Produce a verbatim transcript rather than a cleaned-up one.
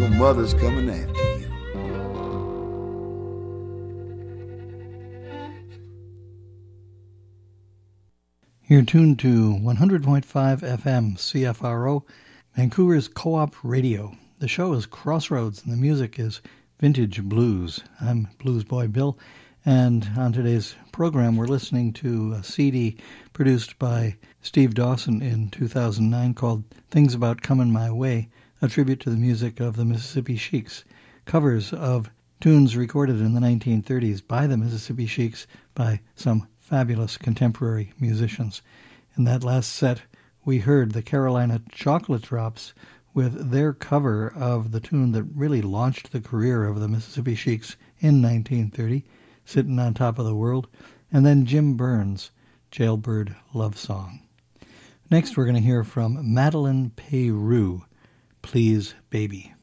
your mother's coming after you. You're tuned to one hundred point five F M C F R O, Vancouver's Co-op Radio. The show is Crossroads, and the music is Vintage Blues. I'm Blues Boy Bill, and on today's program we're listening to a C D produced by Steve Dawson in two thousand nine called Things About Comin' My Way, a tribute to the music of the Mississippi Sheiks, covers of tunes recorded in the nineteen thirties by the Mississippi Sheiks by some fabulous contemporary musicians. In that last set, we heard the Carolina Chocolate Drops with their cover of the tune that really launched the career of the Mississippi Sheiks in nineteen thirty, Sittin' on Top of the World, and then Jim Burns' Jailbird Love Song. Next, we're going to hear from Madeline Peyrou, Please Baby.